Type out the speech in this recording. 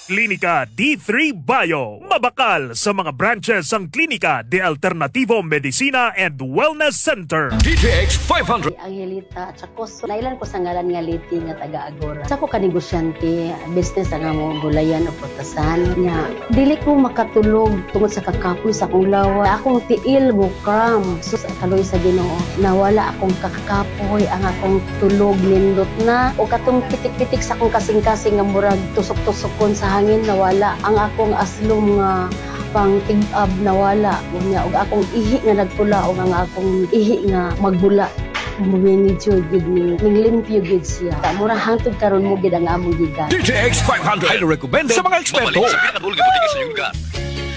Klinika D3 Bio. Mabakal sa mga branches ang Klinika de Alternativo Medicina and Wellness Center. DTX 500. Angelita Chacos. Nailan ko sa ngalan nga Liti nga taga Agora. Sa ko kanegosyante, business nga mo gulayan o putasan. Nga, dili ko makatulog tungod sa kakapoy sa akong lawa. Akong tiil mo kram. So, kaloy sa Ginoo, nawala akong kakapoy, ang akong tulog nindot na. O katong pitik-pitik sa akong kasing-kasing nga murag tusok-tusokon sa hangin, nawala. Ang akong aslom nga pang tig-ab nawala. Og akong ihi nga nagpula o ang akong ihi nga magbula. Muminidyo gid ning limpyo gid siya. Mura hangtod karon mo gid ang among giga. DTX 500. Highly recommended sa mga eksperto. Mabalik sa pinakabulga butik sa yuga.